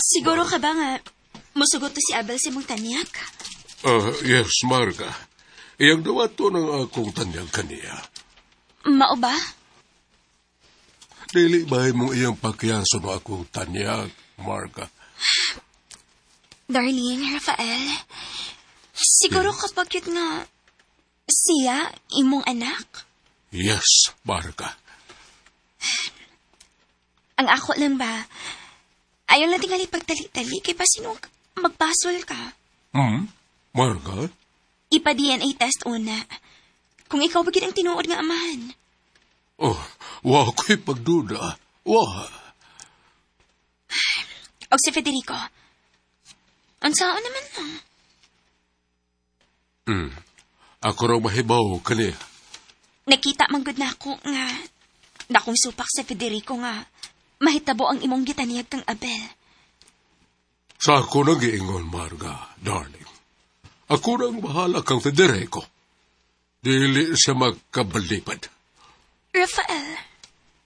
Siguro ka ba nga musugot to si Abel si mong tanyak? Yes, Marga. Iyang dawato ng akong tanyag kaniya. Mao ba? Dili ba mong iyang pakyanso no akong tanyag, Marga? Darling, Rafael, siguro kapag yun nga siya, imong anak? Yes, Marga. Ang ako lang ba, ayaw lang tingali pagtali-tali kay pa sino magpasol ka. Marga? Ipa-DNA test una. Kung ikaw ba ang tinuod nga amahan. Wa ko'y pagduda. Wa. Og si Federico, ang sao naman lang. Ako raw mahibaw kaniya. Nakita man gud na ako nga nakong supak sa Federico nga mahitabo ang imong gitaniyag kang Abel. Sa ako nang giingon, Marga, darling. Ako nang bahala kang Federico. Dili siya magkabalipad. Rafael,